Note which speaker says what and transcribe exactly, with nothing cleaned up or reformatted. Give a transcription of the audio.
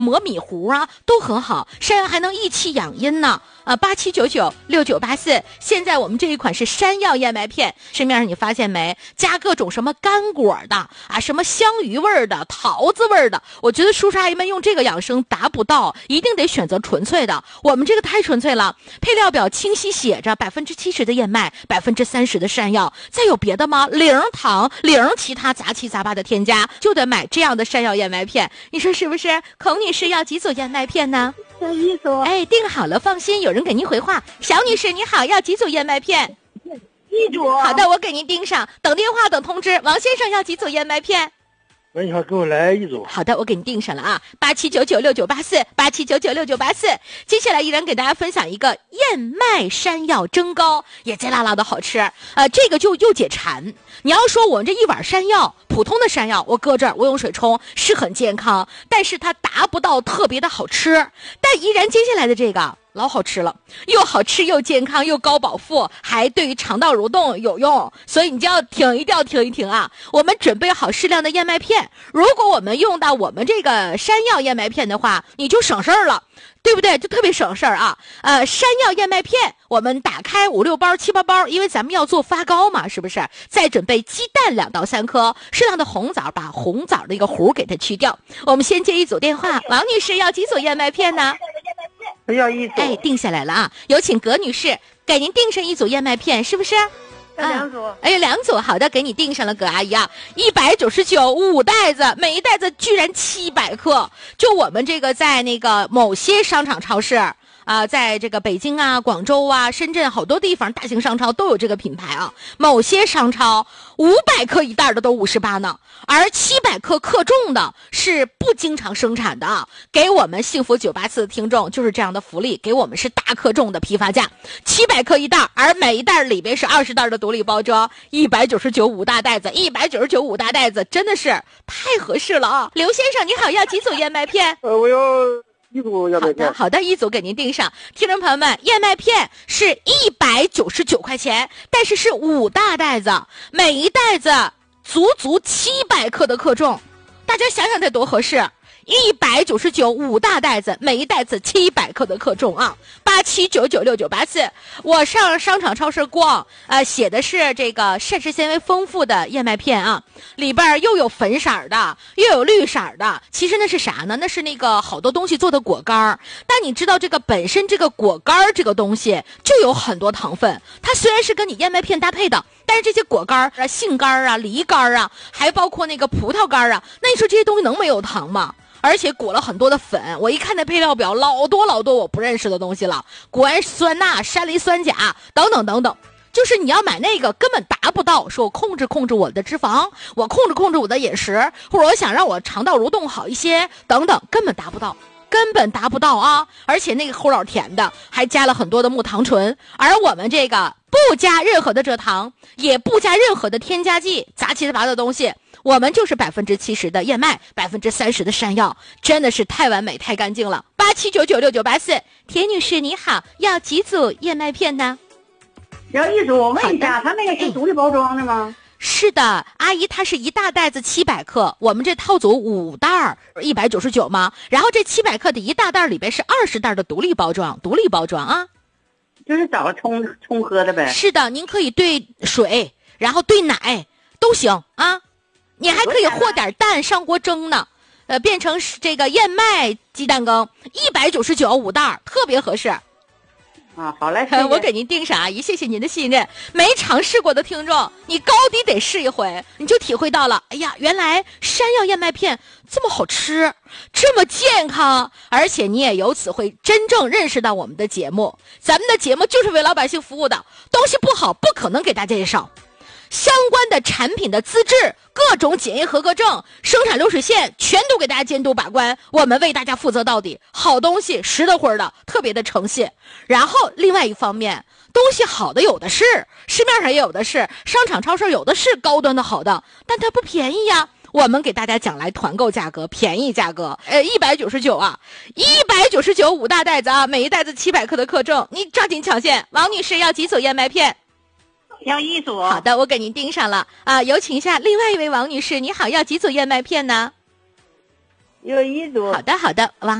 Speaker 1: 磨米糊啊，都很好。山药还能益气养阴呢。呃，八七九九六九八四，现在我们这一款是山药燕麦片，市面上你发现没？加各种什么干果的啊，什么香芋味的、桃子味的，我觉得叔叔阿姨们用这个养生达不到，一定得选择纯粹的。我们这个太纯粹了，配料表清晰写着百分之七十的燕麦，百分之三十的山药，再有别的吗？零糖，零其他杂七杂八的添加，就得买这样的山药燕麦片，你说是不是？孔女士要几组燕麦片呢？
Speaker 2: 要一组。
Speaker 1: 哎，订好了，放心，有人给您回话。小女士你好，要几组燕麦片？
Speaker 2: 一组。
Speaker 1: 好的，我给您订上，等电话等通知。王先生要几组燕麦片？
Speaker 3: 喂，你好，给我来一组。
Speaker 1: 好的，我给你订上了啊，八七九九六九八四，八七九九六九八四。接下来依然给大家分享一个燕麦山药蒸糕，也贼辣辣的好吃。呃，这个就又解馋。你要说我们这一碗山药，普通的山药，我搁这儿我用水冲是很健康，但是它达不到特别的好吃。但依然接下来的这个老好吃了，又好吃又健康又高饱腹，还对于肠道蠕动有用，所以你就要听，一定要听一听啊！我们准备好适量的燕麦片，如果我们用到我们这个山药燕麦片的话，你就省事儿了，对不对？就特别省事儿啊！呃，山药燕麦片，我们打开五六包、七八包，因为咱们要做发糕嘛，是不是？再准备鸡蛋两到三颗，适量的红枣，把红枣的一个核给它去掉。我们先接一组电话，王女士要几组燕麦片呢？
Speaker 2: 要一组。
Speaker 1: 哎，定下来了啊！有请葛女士给您订上一组燕麦片，是不是？
Speaker 2: 要两组。
Speaker 1: 啊、哎，两组，好的，给你订上了，葛阿姨啊，一百九十九五袋子，每一袋子居然七百克，就我们这个在那个某些商场超市啊、呃，在这个北京啊、广州啊、深圳好多地方大型商超都有这个品牌啊。某些商超五百克一袋的都五十八呢，而七百克克重的是不经常生产的啊。给我们幸福九八四的听众就是这样的福利，给我们是大克重的批发价，七百克一袋，而每一袋里边是二十袋的独立包装，一百九十九五大袋子，一百九十九五大袋子，真的是太合适了啊！刘先生你好，要几组燕麦片？
Speaker 3: 呃，我要一组燕麦片。
Speaker 1: 好的，好的，一组给您订上。听众朋友们，燕麦片是一百九十九块钱，但是是五大袋子，每一袋子足足七百克的克重，大家想想这多合适。一百九十九五大袋子，每一袋子七百克的克重啊！八七九九六九八四，我上商场超市逛，呃，写的是这个膳食纤维丰富的燕麦片啊，里边又有粉色的，又有绿色的。其实那是啥呢？那是那个好多东西做的果干。但你知道这个本身这个果干这个东西就有很多糖分，它虽然是跟你燕麦片搭配的，但是这些果干啊、杏干啊、梨干啊，还包括那个葡萄干啊，那你说这些东西能没有糖吗？而且裹了很多的粉，我一看那配料表，老多老多我不认识的东西了，谷氨酸钠、山梨酸钾等等等等，就是你要买那个根本达不到说我控制控制我的脂肪，我控制控制我的饮食，或者我想让我肠道蠕动好一些等等，根本达不到，根本达不到啊！而且那个齁老甜的，还加了很多的木糖醇，而我们这个不加任何的蔗糖，也不加任何的添加剂，杂七杂八的东西，我们就是百分之七十的燕麦，百分之三十的山药，真的是太完美太干净了。八七九九六九八四，田女士你好，要几组燕麦片呢？
Speaker 2: 要一组。我问一下，它那个是独立包装的吗？
Speaker 1: 是的，阿姨，它是一大袋子七百克，我们这套组五袋一百九十九嘛，然后这七百克的一大袋里边是二十袋的独立包装，独立包装啊，
Speaker 2: 就是找个冲冲喝的呗。
Speaker 1: 是的，您可以兑水，然后兑奶都行啊，你还可以和点蛋上锅蒸呢，呃，变成这个燕麦鸡蛋羹，一百九十九五袋，特别合适。
Speaker 2: 啊，好嘞，谢谢。
Speaker 1: 我给您订上，阿姨，谢谢您的信任。没尝试过的听众，你高低得试一回，你就体会到了。哎呀，原来山药燕麦片这么好吃，这么健康，而且你也由此会真正认识到我们的节目。咱们的节目就是为老百姓服务的，东西不好不可能给大家介绍。相关的产品的资质、各种检验合格证、生产流水线全都给大家监督把关，我们为大家负责到底。好东西实得会的，特别的诚信。然后另外一方面，东西好的有的是，市面上也有的是，商场超市有的是高端的好的，但它不便宜呀。我们给大家讲来团购价格，便宜价格，呃，一百九十九啊，一百九十九五大袋子啊，每一袋子七百克的克重，你抓紧抢先。王女士要几组燕麦片？
Speaker 2: 要一组。
Speaker 1: 好的，我给您盯上了啊！有请一下另外一位王女士，你好，要几组燕麦片呢？
Speaker 4: 有一组。
Speaker 1: 好的，好的，晚安。